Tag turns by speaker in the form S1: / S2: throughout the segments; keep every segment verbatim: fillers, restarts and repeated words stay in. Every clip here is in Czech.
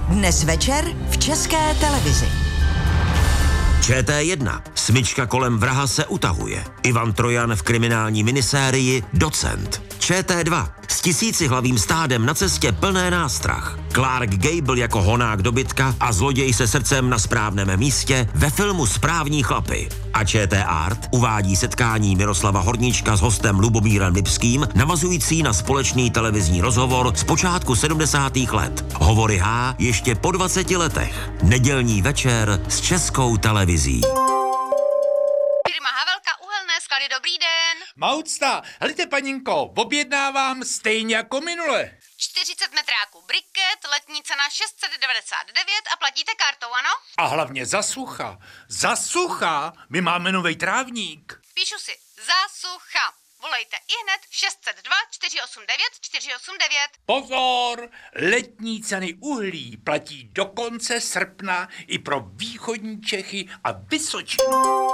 S1: Dnes večer v České televizi.
S2: Č T jedna. Smyčka kolem vraha se utahuje. Ivan Trojan v kriminální minisérii Docent. Č T dva. S tisícihlavým stádem na cestě plné nástrah. Clark Gable jako honák dobytka a zloděj se srdcem na správném místě ve filmu Správní chlapy. A Č T Art uvádí setkání Miroslava Horníčka s hostem Lubomírem Lipským, navazující na společný televizní rozhovor z počátku sedmdesátých let. Hovory H ještě po dvaceti letech. Nedělní večer s Českou televizí.
S3: Firma Havelka Uhelné sklady, dobrý den.
S4: Maucta, helejte paninko, objednávám stejně jako minule.
S3: čtyřicet metráků briket, letní cena šest set devadesát devět a platíte kartou, ano?
S4: A hlavně za sucha. Za sucha? My máme novej trávník.
S3: Píšu si, za sucha. Volejte ihned šest set dva čtyři osm devět čtyři osm devět.
S4: Pozor, letní ceny uhlí platí do konce srpna i pro východní Čechy a Vysočinu.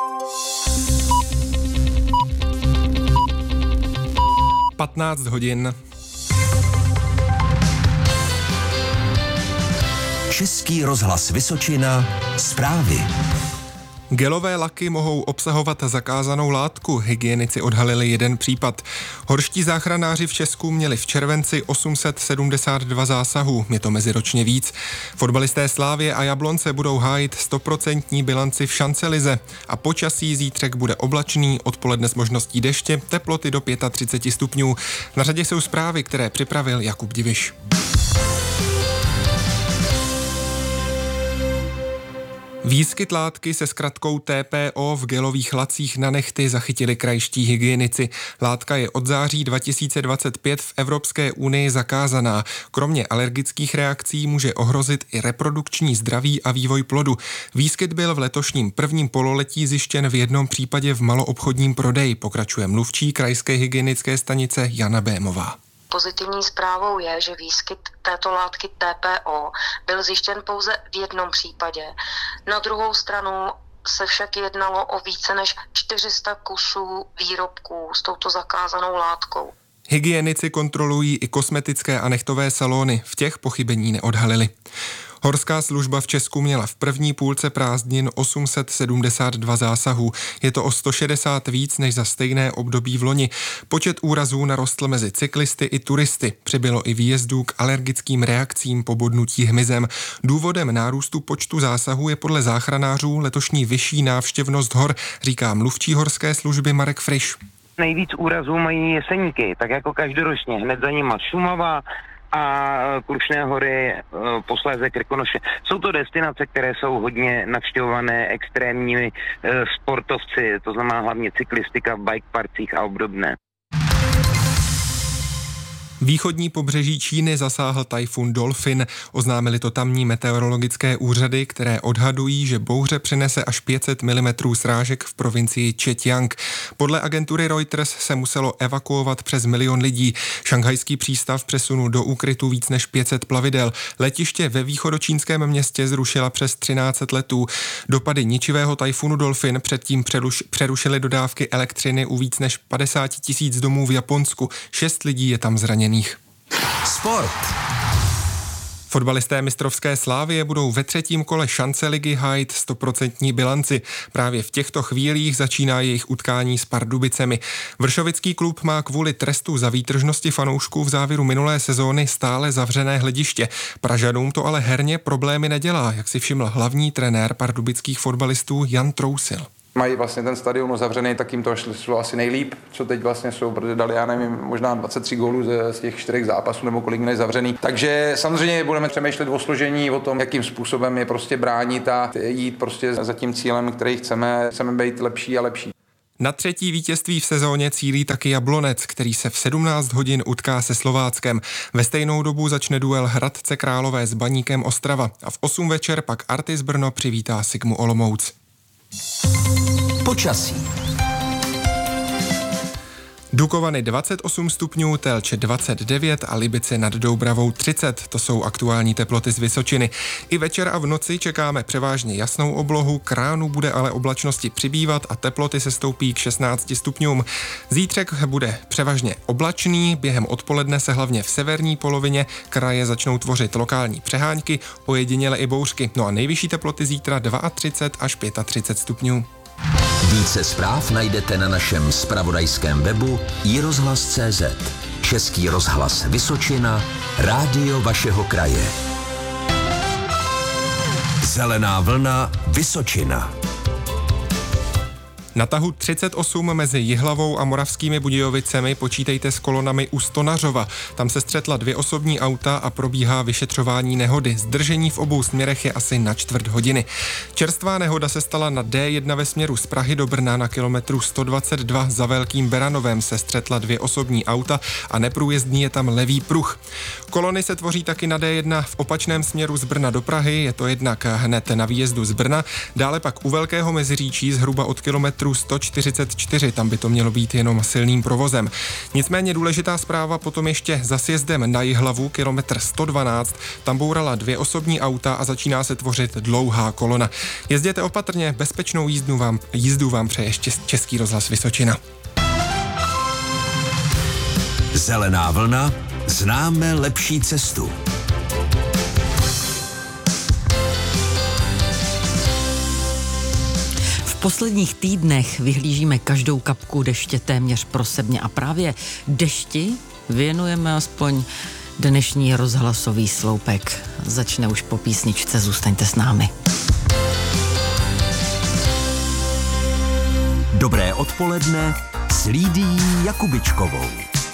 S5: patnáct hodin.
S2: Český rozhlas Vysočina. Zprávy.
S5: Gelové laky mohou obsahovat zakázanou látku. Hygienici odhalili jeden případ. Horští záchranáři v Česku měli v červenci osm set sedmdesát dva zásahů. Je to meziročně víc. Fotbalisté Slávie a Jablonce budou hájit stoprocentní bilanci v šancelize. A počasí zítřek bude oblačný, odpoledne s možností deště, teploty do třicet pět stupňů. Na řadě jsou zprávy, které připravil Jakub Diviš. Výskyt látky se zkratkou T P O v gelových lacích na nehty zachytili krajští hygienici. Látka je od září dva tisíce dvacet pět v Evropské unii zakázaná. Kromě alergických reakcí může ohrozit i reprodukční zdraví a vývoj plodu. Výskyt byl v letošním prvním pololetí zjištěn v jednom případě v maloobchodním prodeji, pokračuje mluvčí krajské hygienické stanice Jana Bémová.
S6: Pozitivní zprávou je, že výskyt této látky T P O byl zjištěn pouze v jednom případě. Na druhou stranu se však jednalo o více než čtyři sta kusů výrobků s touto zakázanou látkou.
S5: Hygienici kontrolují i kosmetické a nechtové salony, v těch pochybení neodhalili. Horská služba v Česku měla v první půlce prázdnin osm set sedmdesát dva zásahů. Je to o sto šedesát víc než za stejné období v loni. Počet úrazů narostl mezi cyklisty i turisty. Přibylo i výjezdů k alergickým reakcím po bodnutí hmyzem. Důvodem nárůstu počtu zásahů je podle záchranářů letošní vyšší návštěvnost hor, říká mluvčí horské služby Marek Friš.
S7: Nejvíc úrazů mají Jeseníky, tak jako každoročně. Hned za nima Šumava a Krušné hory, posléze Krkonoše. Jsou to destinace, které jsou hodně navštěvované extrémními sportovci, to znamená hlavně cyklistika v bike parcích a obdobné.
S5: Východní pobřeží Číny zasáhl tajfun Dolphin. Oznámili to tamní meteorologické úřady, které odhadují, že bouře přinese až pět set milimetrů srážek v provincii Zhejiang. Podle agentury Reuters se muselo evakuovat přes milion lidí. Šanghajský přístav přesunul do úkrytu víc než pět set plavidel. Letiště ve východočínském městě zrušila přes třináct set letů. Dopady ničivého tajfunu Dolphin předtím přeruš, přerušily dodávky elektřiny u víc než padesát tisíc domů v Japonsku. Šest lidí je tam zraněných.
S2: Sport.
S5: Fotbalisté mistrovské Slávie budou ve třetím kole šance ligy hájit stoprocentní bilanci. Právě v těchto chvílích začíná jejich utkání s Pardubicemi. Vršovický klub má kvůli trestu za výtržnosti fanoušků v závěru minulé sezóny stále zavřené hlediště. Pražanům to ale herně problémy nedělá, jak si všiml hlavní trenér pardubických fotbalistů Jan Trousil.
S8: Mají vlastně ten stadion uzavřený, tak jim to šlo asi nejlíp, co teď vlastně jsou, protože dali, já nevím, možná dvacet tři gólů z těch čtyřech zápasů, nebo kolik měli zavřený. Takže samozřejmě budeme přemýšlet o složení, o tom, jakým způsobem je prostě bránit a jít prostě za tím cílem, který chceme, chceme být lepší a lepší.
S5: Na třetí vítězství v sezóně cílí taky Jablonec, který se v sedmnáct hodin utká se Slováckem. Ve stejnou dobu začne duel Hradce Králové s Baníkem Ostrava a v osm večer pak Artis Brno přivítá Sigmu Olomouc.
S2: Počasí.
S5: Dukovany dvacet osm stupňů, Telč dvacet devět a Libice nad Doubravou třicet. To jsou aktuální teploty z Vysočiny. I večer a v noci čekáme převážně jasnou oblohu, k ránu bude ale oblačnosti přibývat a teploty se stoupí k šestnácti stupňům. Zítřek bude převážně oblačný, během odpoledne se hlavně v severní polovině kraje začnou tvořit lokální přehánky, ojediněle i bouřky. No a nejvyšší teploty zítra třicet dva až třicet pět stupňů.
S9: Více zpráv najdete na našem zpravodajském webu i rozhlas tečka cé zet. Český rozhlas Vysočina, rádio vašeho kraje. Zelená vlna Vysočina.
S5: Na tahu třicet osm mezi Jihlavou a Moravskými Budějovicemi počítejte s kolonami u Stonařova. Tam se střetla dvě osobní auta a probíhá vyšetřování nehody. Zdržení v obou směrech je asi na čtvrt hodiny. Čerstvá nehoda se stala na dé jedna ve směru z Prahy do Brna na kilometru sto dvacet dva. Za Velkým Beranovem se střetla dvě osobní auta a neprůjezdný je tam levý pruh. Kolony se tvoří taky na dé jedna v opačném směru z Brna do Prahy. Je to jednak hned na výjezdu z Brna, dále pak u Velkého Meziříčí zhruba od kilometru sto čtyřicet čtyři, tam by to mělo být jenom silným provozem. Nicméně důležitá zpráva potom ještě za sjezdem na Jihlavu, kilometr sto dvanáct, tam bourala dvě osobní auta a začíná se tvořit dlouhá kolona. Jezděte opatrně, bezpečnou jízdu vám, jízdu vám přeje Český rozhlas Vysočina.
S9: Zelená vlna, známe lepší cestu.
S10: V posledních týdnech vyhlížíme každou kapku deště téměř prosebně a právě dešti věnujeme aspoň dnešní rozhlasový sloupek. Začne už po písničce, zůstaňte s námi.
S9: Dobré odpoledne s Lídií Jakubičkovou.